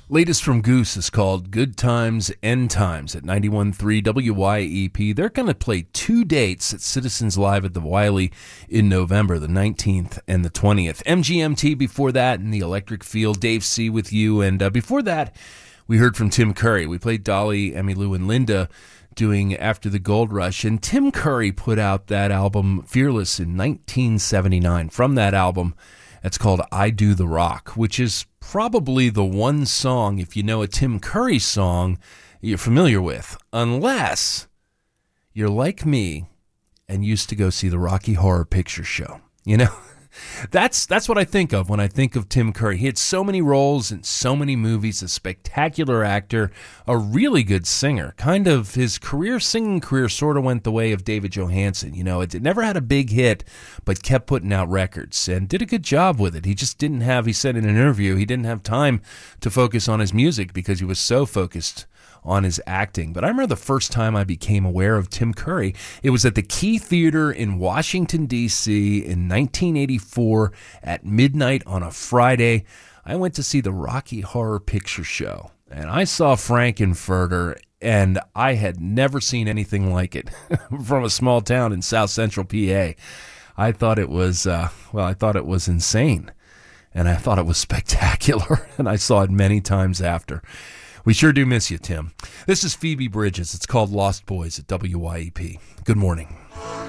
Latest from Goose is called Good Times, End Times at 91.3 WYEP. They're going to play two dates at Citizens Live at the Wiley in November, the 19th and the 20th. MGMT before that in the Electric Field, Dave C. with you. And before that, we heard from Tim Curry. We played Dolly, Emmylou, and Linda doing After the Gold Rush. And Tim Curry put out that album, Fearless, in 1979. From that album, it's called I Do the Rock, which is probably the one song, if you know a Tim Curry song, you're familiar with, unless you're like me and used to go see the Rocky Horror Picture Show. You know, that's what I think of when I think of Tim Curry. He had so many roles in so many movies, a spectacular actor, a really good singer. Kind of his singing career sort of went the way of David Johansen. You know, it never had a big hit, but kept putting out records and did a good job with it. He just didn't have, he said in an interview, he didn't have time to focus on his music because he was so focused on his acting. But I remember the first time I became aware of Tim Curry, it was at the Key Theater in Washington, D.C. in 1984 at midnight on a Friday. I went to see the Rocky Horror Picture Show, and I saw Frankenfurter, and I had never seen anything like it from a small town in South Central PA. I thought it was, insane, and I thought it was spectacular, and I saw it many times after. We sure do miss you, Tim. This is Phoebe Bridges. It's called Lost Boys at WYEP. Good morning.